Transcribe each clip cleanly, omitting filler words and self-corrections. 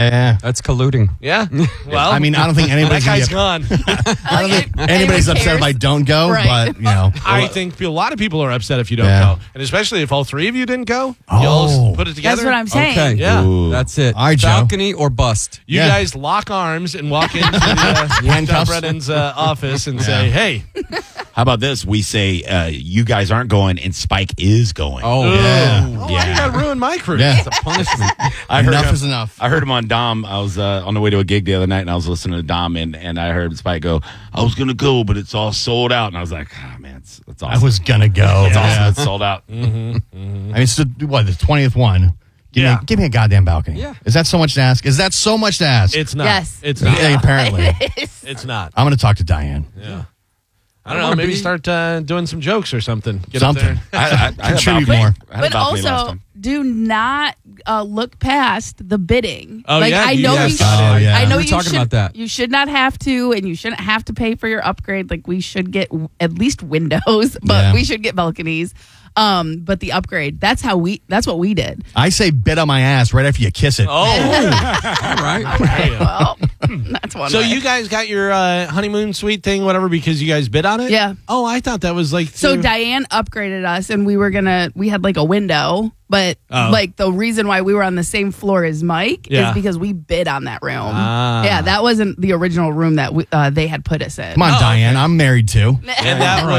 Yeah. That's colluding. Yeah. Well, I mean, I don't think anybody's that guy's gone. I don't think anybody's upset if I don't go, Right. but, you know. I think a lot of people are upset if you don't Yeah. go. And especially if all three of you didn't go. Oh. You all put it together. That's what I'm saying. Okay. Yeah. Ooh. That's it. All right, Joe. Balcony or bust. You Yeah. guys lock arms and walk into John Handcuffs. Brennan's office and say, hey. How about this? We say you guys aren't going and Spike is going. Oh, Yeah. Oh, why you got to ruin my cruise? Yeah. It's a punishment. I heard Enough him, is enough. I heard him on Dom. I was on the way to a gig the other night, and I was listening to Dom, and I heard Spike go, I was going to go, but it's all sold out. And I was like, oh, man, it's awesome. I was going to go. It's awesome. Yeah. It's sold out. I mean, it's the 20th one. Give me a goddamn balcony. Yeah. Is that so much to ask? Is that so much to ask? It's not. Yes. It's not. Yeah, apparently. It's not. I'm going to talk to Diane. Yeah. I don't know. Maybe start doing some jokes or something. Get Something. up there. I had a Contribute balcony. more. I had a But balcony last also, time. do not look past the bidding. Oh, like, yeah, I you know guys you. got it. Oh, yeah. I know We were you talking should, about that. You should not have to, and you shouldn't have to pay for your upgrade. Like, we should get at least windows, but Yeah. we should get balconies. But the upgrade, that's what we did. I say bit on my ass right after you kiss it. Oh. All right. Yeah. Well, that's one. So way. you guys got your honeymoon suite thing, whatever, because you guys bid on it? Yeah. Oh, I thought that was like... So Diane upgraded us, and we had like a window, but Oh. like the reason why we were on the same floor as Mike Yeah. is because we bid on that room. Ah. Yeah, that wasn't the original room that they had put us in. Come on, Diane. I'm married too. And that All right.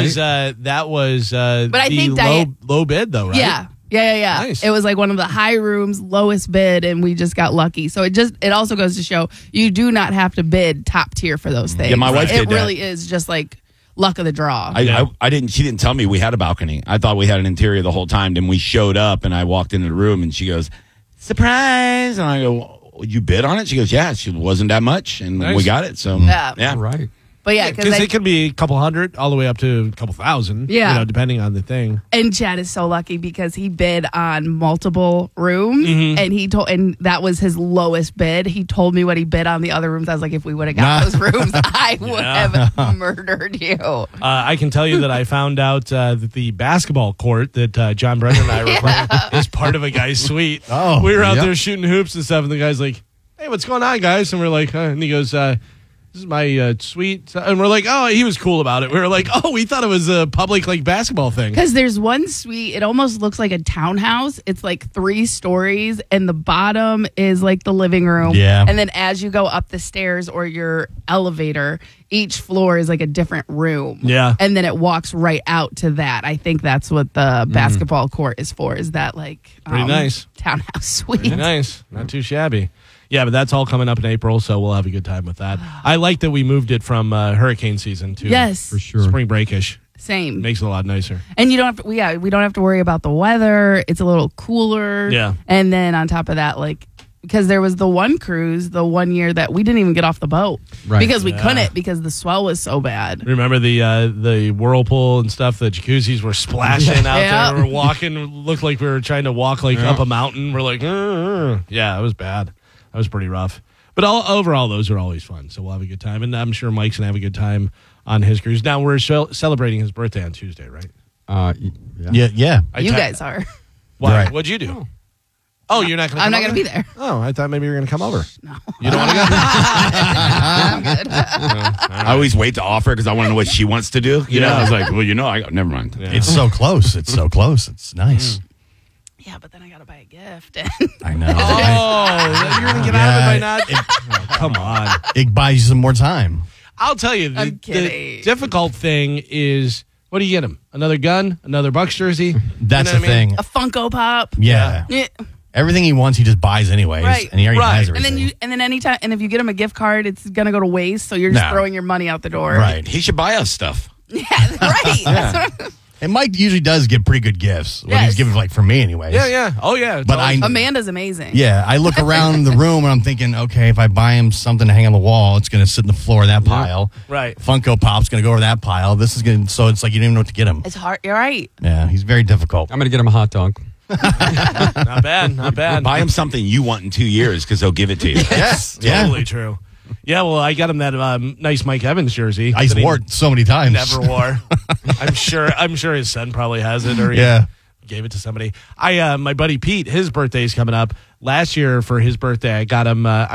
was But I the think Diane- low bid, though, right? Yeah. Nice. It was like one of the high rooms, lowest bid, and we just got lucky. So it also goes to show you do not have to bid top tier for those things. Yeah, my wife It did that. really is just like luck of the draw. I didn't. She didn't tell me we had a balcony. I thought we had an interior the whole time. Then we showed up, and I walked into the room, and she goes, "Surprise!" And I go, well, "You bid on it?" She goes, "Yeah." She wasn't that much, and Nice. we got it. So Yeah. All right. But yeah, Because because it could be a couple hundred all the way up to a couple thousand. Yeah. Depending on the thing. and Chad is so lucky because he bid on multiple rooms, and that was his lowest bid. He told me what he bid on the other rooms. I was like, if we would have got those rooms, I would have murdered you. I can tell you that I found out that the basketball court that John Brennan and I were playing is part of a guy's suite. Oh, we were out yep. there shooting hoops and stuff, and the guy's like, "Hey, what's going on, guys?" And we're like, and he goes, "This is my suite," and we're like, "Oh," he was cool about it. We were like, "Oh, we thought it was a public like basketball thing." Because there's one suite, it almost looks like a townhouse. It's like 3 stories, and the bottom is like the living room. Yeah. And then as you go up the stairs or your elevator, each floor is like a different room. Yeah. And then it walks right out to that. I think that's what the basketball court is for, is that like Pretty nice. townhouse suite. Pretty nice, not too shabby. Yeah, but that's all coming up in April, so we'll have a good time with that. I like that we moved it from hurricane season to Yes. For sure. spring breakish. Same. Makes it a lot nicer. And you don't have to, we don't have to worry about the weather. It's a little cooler. Yeah. And then on top of that, like, because there was the one cruise, the one year that we didn't even get off the boat Right. because we couldn't because the swell was so bad. Remember the whirlpool and stuff? The jacuzzis were splashing out Yeah. there. We're walking, looked like we were trying to walk like up a mountain. We're like, yeah, it was bad. That was pretty rough. But overall, those are always fun. So we'll have a good time, and I'm sure Mike's gonna have a good time on his cruise. Now we're celebrating his birthday on Tuesday, right? Yeah. Yeah. You guys are. Why? Right. What'd you do? Oh, you're not gonna. I'm not going to be there. Oh, I thought maybe you were gonna come over. No. You don't want to go? I'm good. I always wait to offer because I want to know what she wants to do. You know, I was like, well, never mind. Yeah. It's so close. It's so close. It's nice. Yeah, but then I got to buy a gift. I know. Oh, you're gonna get out of it by Yeah, not. Oh, come on. It buys you some more time. I'll tell you, I'm the kidding. difficult thing is, what do you get him? Another gun? Another Bucks jersey? That's You know the what I mean? thing. A Funko Pop. Yeah. Yeah. Everything he wants, he just buys anyways. Right. And he already has And everything. then anytime, and if you get him a gift card, it's going to go to waste. So you're just No. throwing your money out the door. Right. He should buy us stuff. Yeah, right. That's what- And Mike usually does give pretty good gifts. What Yes. he's giving, like, for me anyways. Yeah. Oh, yeah. But I- Amanda's amazing. Yeah, I look around the room and I'm thinking, okay, if I buy him something to hang on the wall, it's going to sit in the floor of that pile. Right. Funko Pop's going to go over that pile. This is going to, so it's like you don't even know what to get him. It's hard. You're right. Yeah, he's very difficult. I'm going to get him a hot dog. Not bad. Not bad. Buy him something you want in 2 years because he'll give it to you. Yes. Totally true. Yeah, well, I got him that nice Mike Evans jersey. He's that he wore it so many times. Never wore. I'm sure his son probably has it, or he Yeah. gave it to somebody. My buddy Pete, his birthday's coming up. Last year for his birthday, I got him.